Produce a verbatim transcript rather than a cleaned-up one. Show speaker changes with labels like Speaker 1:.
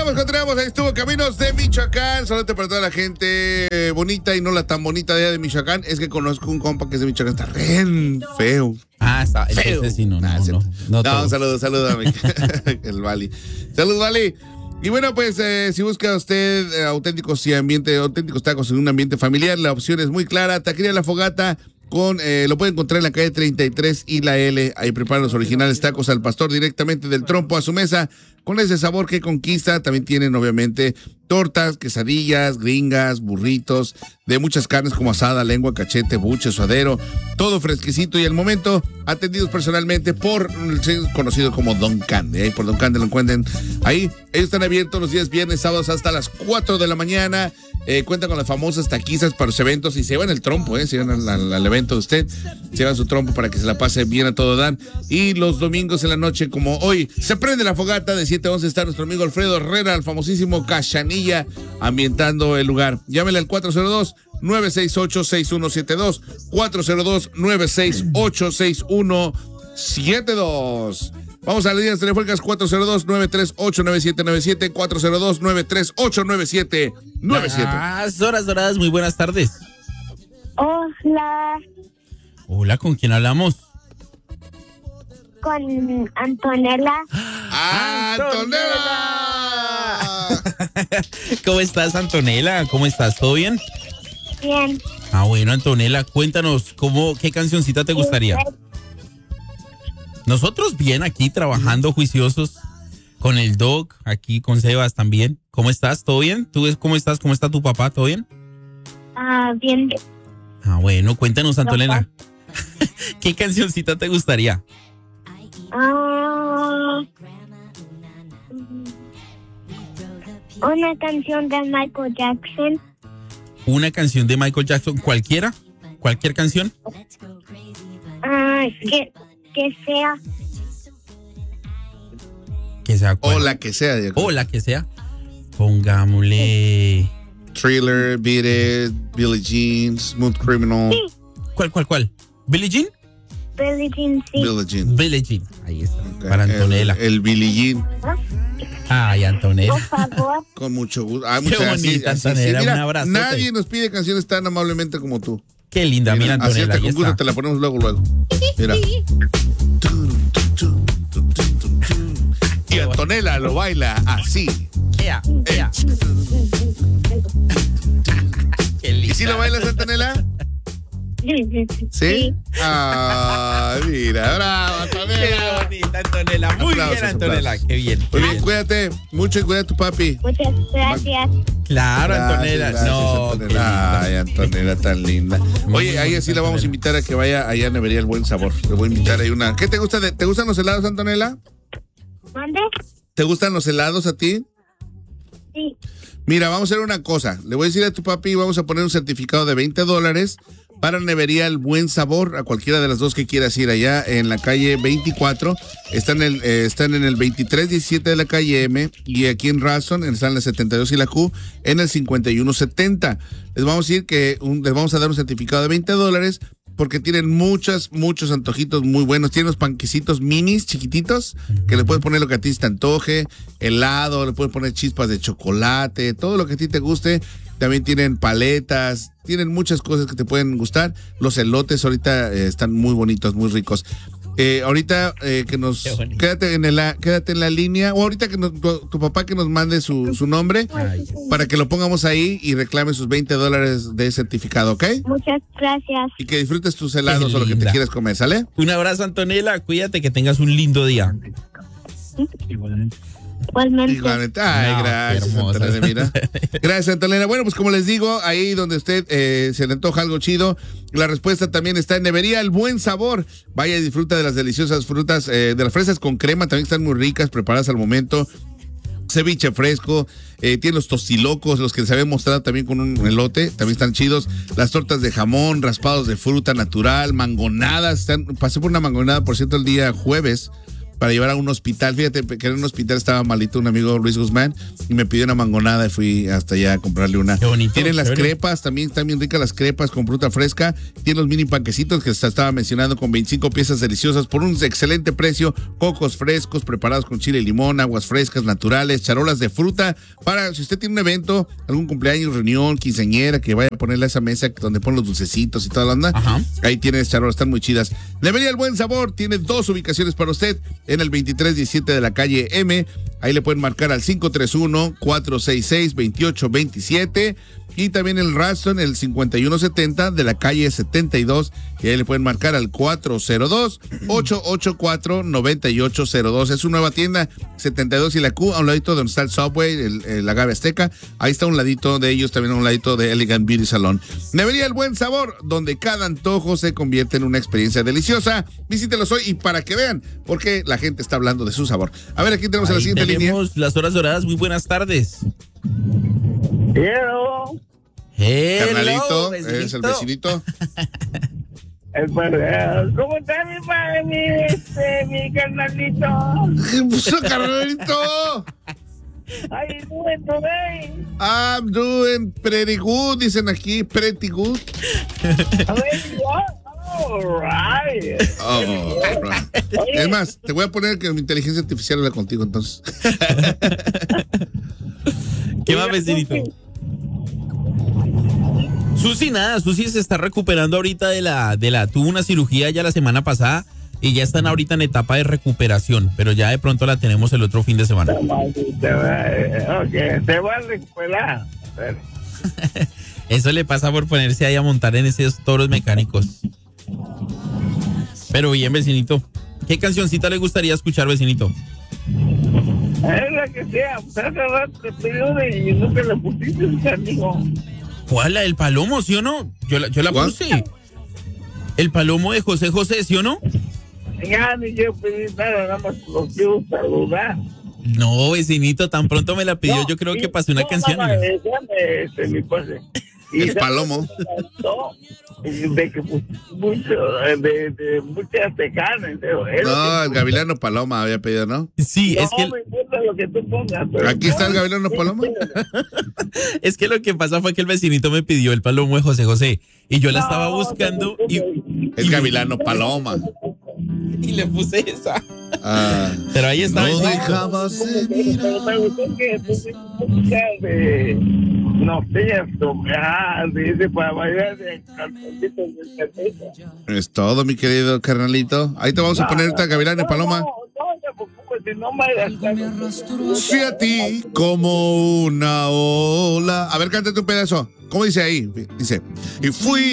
Speaker 1: Continuamos, continuamos. Ahí estuvo Caminos de Michoacán. Saludos para toda la gente eh, bonita y no la tan bonita de allá de Michoacán. Es que conozco un compa que es de Michoacán. Está re feo.
Speaker 2: Ah, está.
Speaker 1: Feo.
Speaker 2: Ese sí, no, no,
Speaker 1: Ah,
Speaker 2: no. No,
Speaker 1: no,
Speaker 2: no
Speaker 1: saludos, saludos a mi, el Vali. Saludos, Vali. Y bueno, pues eh, si busca usted eh, auténticos y ambiente, auténticos tacos en un ambiente familiar, la opción es muy clara. Taquería La Fogata. Con, eh, lo puede encontrar en la calle treinta y tres y la L. Ahí preparan los originales tacos al pastor directamente del trompo a su mesa, con ese sabor que conquista. También tienen obviamente tortas, quesadillas, gringas, burritos, de muchas carnes como asada, lengua, cachete, buche, suadero, todo fresquecito y al momento atendidos personalmente por el conocido como Don Cande. ¿eh? Por Don Cande lo encuentren ahí. Ellos están abiertos los días viernes, sábados hasta las cuatro de la mañana. Eh, cuentan con las famosas taquizas para los eventos y se llevan el trompo, ¿eh? Se llevan al, al, al evento de usted, se llevan su trompo para que se la pase bien a todo dar. Y los domingos en la noche, como hoy, se prende la fogata de siete a once. Está nuestro amigo Alfredo Herrera, el famosísimo Cachanilla, ambientando el lugar. Llámele al cuatro cero dos, nueve seis ocho, seis uno siete dos, cuatro cero dos, nueve seis ocho, seis uno siete dos. Vamos a las líneas telefónicas cuatro cero dos, nueve tres ocho, nueve siete nueve siete, cuatro cero dos, nueve tres ocho, nueve siete nueve siete.
Speaker 2: Las horas doradas, muy buenas tardes.
Speaker 3: Hola.
Speaker 2: Hola, ¿con quién hablamos?
Speaker 3: Con Antonella.
Speaker 1: ¡Antonella!
Speaker 2: ¿Cómo estás, Antonella? ¿Cómo estás? ¿Todo bien?
Speaker 3: Bien.
Speaker 2: Ah, bueno, Antonella, cuéntanos, ¿cómo, qué cancioncita te gustaría? Nosotros bien aquí trabajando juiciosos con el Doc, aquí con Sebas también. ¿Cómo estás? ¿Todo bien? ¿Tú cómo estás? ¿Cómo está tu papá? ¿Todo bien?
Speaker 3: Ah, bien.
Speaker 2: Ah, bueno, cuéntanos, Antonella. ¿Qué cancioncita te gustaría?
Speaker 3: Ah, una canción de Michael Jackson.
Speaker 2: ¿Una canción de Michael Jackson? ¿Cualquiera? ¿Cualquier canción?
Speaker 3: Ah, que, que sea.
Speaker 2: Que sea cual.
Speaker 1: O la que sea.
Speaker 2: O la que sea. Pongámosle.
Speaker 1: Thriller, Beat It, Billie Jean, Smooth Criminal.
Speaker 3: Sí.
Speaker 2: ¿Cuál, cuál, cuál? ¿Billie Jean?
Speaker 3: Billie Jean, sí.
Speaker 1: Billie Jean.
Speaker 2: Billie Jean. Ahí está.
Speaker 1: Okay.
Speaker 2: Para Antonella.
Speaker 1: El, el Billie Jean.
Speaker 2: Ay, Antonella.
Speaker 3: Por favor.
Speaker 1: Con mucho gusto. Ah,
Speaker 2: Qué
Speaker 1: muchas
Speaker 2: bonita,
Speaker 1: así,
Speaker 2: Antonella.
Speaker 1: así, mira,
Speaker 2: un abrazo.
Speaker 1: nadie nos pide canciones tan amablemente como tú.
Speaker 2: Qué linda, mira,
Speaker 1: mira
Speaker 2: Antonella.
Speaker 1: Así
Speaker 2: Ahí
Speaker 1: hasta con gusto
Speaker 2: está.
Speaker 1: te la ponemos luego, luego. Mira. Y Antonella lo baila así.
Speaker 2: Ea, ea. Qué linda.
Speaker 1: ¿Y si lo bailas, Antonella? ¿Sí? Ah, mira, bravo, Antonella.
Speaker 2: Qué bonita, Antonella. Muy
Speaker 1: Aplausos,
Speaker 2: bien, Antonella.
Speaker 1: aplausos.
Speaker 2: Qué bien.
Speaker 1: Muy
Speaker 2: Qué
Speaker 1: bien,
Speaker 2: bien.
Speaker 1: cuídate mucho y cuida a tu papi.
Speaker 3: Muchas gracias.
Speaker 2: Claro,
Speaker 1: Gracias,
Speaker 2: Antonella.
Speaker 1: gracias,
Speaker 2: No,
Speaker 1: Antonella.
Speaker 2: qué linda.
Speaker 1: Ay, Antonella tan linda. Oye, ahí así la vamos a invitar a que vaya allá a Nevería El Buen Sabor. Le voy a invitar ahí una. ¿Qué te gusta? De, ¿Te gustan los helados, Antonella?
Speaker 3: ¿Mande?
Speaker 1: ¿Te gustan los helados a ti?
Speaker 3: Sí.
Speaker 1: Mira, vamos a hacer una cosa. Le voy a decir a tu papi, vamos a poner un certificado de veinte dólares para Nevería El Buen Sabor, a cualquiera de las dos que quieras ir allá en la calle veinticuatro. Están en el, eh, están en el veintitrés diecisiete de la calle M y aquí en Raston están en la setenta y dos y la Q en el cincuenta y uno setenta. Les vamos a decir que un, les vamos a dar un certificado de veinte dólares porque tienen muchos, muchos antojitos muy buenos. Tienen unos panquecitos minis, chiquititos, que le puedes poner lo que a ti te antoje, helado, le puedes poner chispas de chocolate, todo lo que a ti te guste. También tienen paletas, tienen muchas cosas que te pueden gustar. Los elotes ahorita eh, están muy bonitos, muy ricos. Eh, ahorita eh, que nos quédate en la quédate en la línea o ahorita que nos, tu, tu papá que nos mande su, su nombre
Speaker 2: Ay.
Speaker 1: para que lo pongamos ahí y reclame sus veinte dólares de certificado, ¿ok?
Speaker 3: Muchas gracias.
Speaker 1: Y que disfrutes tus helados
Speaker 2: Qué
Speaker 1: o lo que te
Speaker 2: linda.
Speaker 1: quieras comer, ¿sale?
Speaker 2: Un abrazo, Antonella. Cuídate, que tengas un lindo día.
Speaker 3: Igualmente.
Speaker 1: Igualmente. Ay,
Speaker 2: No,
Speaker 1: gracias,
Speaker 2: qué hermosa.
Speaker 1: Antonella, mira. Gracias, Antonella. Bueno, pues como les digo, ahí donde usted eh, se le antoja algo chido, la respuesta también está en Nevería El Buen Sabor. Vaya y disfruta de las deliciosas frutas, eh, de las fresas con crema, también están muy ricas, preparadas al momento. Ceviche fresco, eh, tiene los tostilocos, los que les había mostrado también con un elote, también están chidos. Las tortas de jamón, raspados de fruta natural, mangonadas. Están, pasé por una mangonada, por cierto, el día jueves. para llevar a un hospital. Fíjate que en un hospital estaba malito un amigo, Luis Guzmán, y me pidió una mangonada y fui hasta allá a comprarle una.
Speaker 2: Qué bonito.
Speaker 1: Tienen las
Speaker 2: chévere.
Speaker 1: crepas, también están bien ricas las crepas con fruta fresca. Tienen los mini panquecitos que se estaba mencionando con veinticinco piezas deliciosas por un excelente precio. Cocos frescos preparados con chile y limón, aguas frescas naturales, charolas de fruta. Para si usted tiene un evento, algún cumpleaños, reunión, quinceañera, que vaya a ponerle a esa mesa donde ponen los dulcecitos y toda la onda.
Speaker 2: Ajá.
Speaker 1: Ahí tienes charolas, están muy chidas. Nevería El Buen Sabor tiene dos ubicaciones para usted en el veintitrés diecisiete de la calle M. Ahí le pueden marcar al cinco tres uno, cuatro seis seis, dos ocho dos siete. Y también el Raston, el cincuenta y uno setenta de la calle setenta y dos. Y ahí le pueden marcar al cuatro cero dos, ocho ocho cuatro, nueve ocho cero dos. Es su nueva tienda, setenta y dos y la Q, a un ladito donde está el Subway, el, el Agave Azteca. Ahí está un ladito de ellos, también a un ladito de Elegant Beauty Salon. Nevería El Buen Sabor, donde cada antojo se convierte en una experiencia deliciosa. Visítelos hoy y para que vean por qué la gente está hablando de su sabor. A ver, aquí tenemos a la
Speaker 2: Ahí
Speaker 1: siguiente línea.
Speaker 2: tenemos las horas doradas. Muy buenas tardes.
Speaker 4: Hello,
Speaker 2: Hello,
Speaker 1: Carnalito,
Speaker 2: vecinito.
Speaker 1: es el vecinito.
Speaker 4: el padre. ¿Cómo está mi padre, mi, este, mi carnalito?
Speaker 1: ¿Qué puso, carnalito?
Speaker 4: How you doing today?
Speaker 1: I'm doing pretty good, dicen aquí, pretty good.
Speaker 4: How are you? All right.
Speaker 1: Oh, right. Es más, te voy a poner que mi inteligencia artificial habla contigo entonces.
Speaker 2: ¿Qué más, vecinito? Susi, nada, Susi se está recuperando ahorita de la, de la, tuvo una cirugía ya la semana pasada y ya están ahorita en etapa de recuperación, pero ya de pronto la tenemos el otro fin de semana.
Speaker 4: Te va, okay, te va a recuperar.
Speaker 2: Eso le pasa por ponerse ahí a montar en esos toros mecánicos. Pero bien, vecinito. ¿Qué cancioncita le gustaría escuchar, vecinito?
Speaker 4: Es la que sea, hace rato te pidió y nunca le pusiste, amigo.
Speaker 2: ¿Cuál? ¿La del Palomo, sí o no? Yo la, yo la
Speaker 1: ¿Cuál?
Speaker 2: puse. El Palomo de José José, ¿sí o no?
Speaker 4: Ya ni yo pedí nada, nada más los quiero saludar.
Speaker 2: No, vecinito, tan pronto me la pidió.
Speaker 4: No,
Speaker 2: yo creo
Speaker 4: y-
Speaker 2: que pasé una
Speaker 4: no,
Speaker 2: canción.
Speaker 4: No, no, déjame, este, mi padre. Y
Speaker 1: El
Speaker 4: déjame,
Speaker 1: Palomo.
Speaker 4: no, de que pues, mucho, de, de muchas tejanas.
Speaker 1: No, el Gavilano Paloma había pedido, ¿no?
Speaker 2: Sí,
Speaker 4: No,
Speaker 2: es que,
Speaker 4: me importa lo que tú pongas. Pero
Speaker 1: Aquí está el Gavilano Paloma.
Speaker 2: es que lo que pasa fue que el vecinito me pidió el Palomo de José José y yo la
Speaker 4: No,
Speaker 2: estaba buscando y,
Speaker 1: El Gavilano Paloma.
Speaker 2: y le puse esa.
Speaker 1: Ah,
Speaker 2: Pero ahí está.
Speaker 1: no
Speaker 2: vecinito.
Speaker 1: dejabas de
Speaker 4: Pero
Speaker 1: mirar.
Speaker 4: me gustó que pusiste música de norteñas, ah, dice para bailar de cartoncitos de cerveza.
Speaker 1: Es todo, mi querido carnalito. Ahí te vamos a poner esta Gavilano Paloma.
Speaker 4: No, no te preocupes, si no me hagas caso.
Speaker 1: Fui a ti como una ola. A ver, cántate un pedazo. ¿Cómo dice ahí? Dice, y fui